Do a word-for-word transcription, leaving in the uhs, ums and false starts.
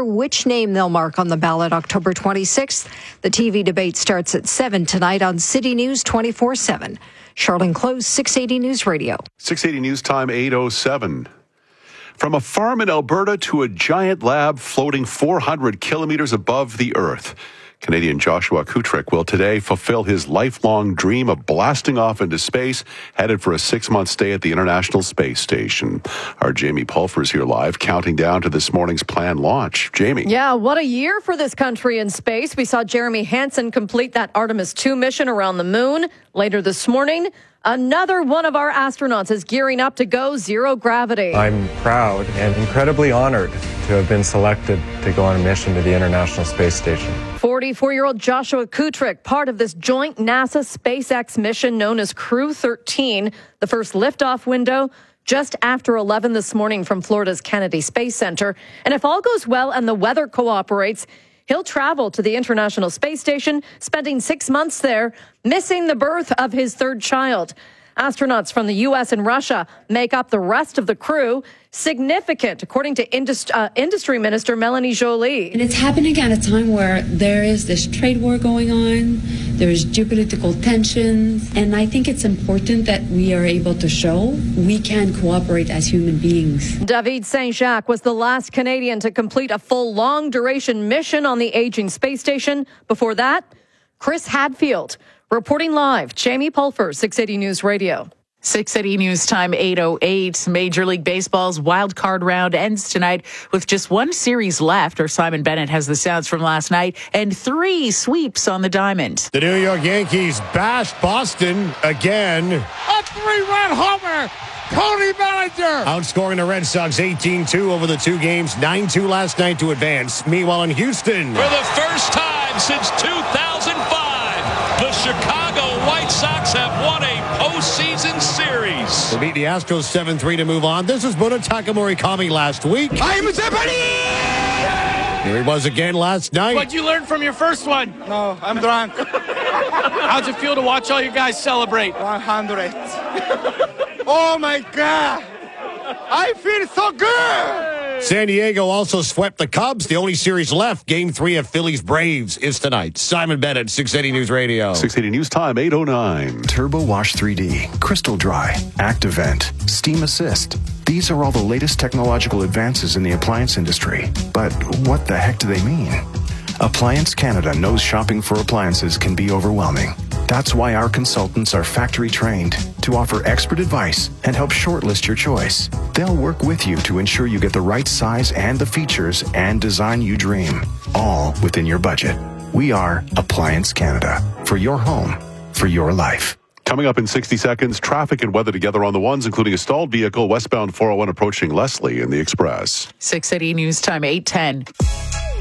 sure which name they'll mark on the ballot October twenty-sixth. The T V debate starts at seven tonight on City News twenty-four seven. Charlene Close, six eighty News Radio. six eighty News Time, eight oh seven. From a farm in Alberta to a giant lab floating four hundred kilometers above the earth, Canadian Joshua Kutrick will today fulfill his lifelong dream of blasting off into space, headed for a six-month stay at the International Space Station. Our Jamie Pulfer is here live, counting down to this morning's planned launch. Jamie. Yeah, what a year for this country in space. We saw Jeremy Hansen complete that Artemis two mission around the moon. Later this morning, another one of our astronauts is gearing up to go zero gravity. I'm proud and incredibly honored to have been selected to go on a mission to the International Space Station. forty-four-year-old Joshua Kutrick, part of this joint NASA SpaceX mission known as Crew thirteen, the first liftoff window just after eleven this morning from Florida's Kennedy Space Center. And if all goes well and the weather cooperates, he'll travel to the International Space Station, spending six months there, missing the birth of his third child. Astronauts from the U S and Russia make up the rest of the crew. Significant, according to indust- uh, Industry Minister Melanie Joly. And it's happening at a time where there is this trade war going on, there's geopolitical tensions, and I think it's important that we are able to show we can cooperate as human beings. David Saint-Jacques was the last Canadian to complete a full long-duration mission on the aging space station. Before that, Chris Hadfield. Reporting live, Jamie Pulfer, six eighty News Radio. six eighty News Time, eight oh eight. Major League Baseball's wild card round ends tonight with just one series left. Our Simon Bennett has the sounds from last night and three sweeps on the diamond. The New York Yankees bashed Boston again. A three-run homer. Tony Bellinger. Outscoring the Red Sox eighteen two over the two games, nine two last night to advance. Meanwhile in Houston, for the first time since two thousand five, the Chicago White Sox have won a postseason series. They beat the Astros seven three to move on. This is Munetaka Morikami last week. I'm Zeppeli! Here he was again last night. What'd you learn from your first one? No, I'm drunk. How'd it feel to watch all you guys celebrate? one hundred. Oh, my God. I feel so good. San Diego also swept the Cubs. The only series left, game three of Phillies Braves, is tonight. Simon Bennett, six eighty News Radio. six eighty News Time, eight oh nine. Turbo Wash three D, Crystal Dry, Activent, Steam Assist. These are all the latest technological advances in the appliance industry. But what the heck do they mean? Appliance Canada knows shopping for appliances can be overwhelming. That's why our consultants are factory trained to offer expert advice and help shortlist your choice. They'll work with you to ensure you get the right size and the features and design you dream, all within your budget. We are Appliance Canada, for your home, for your life. Coming up in sixty seconds, traffic and weather together on the ones, including a stalled vehicle westbound four oh one approaching Leslie in the Express. six eighty News Time, eight ten.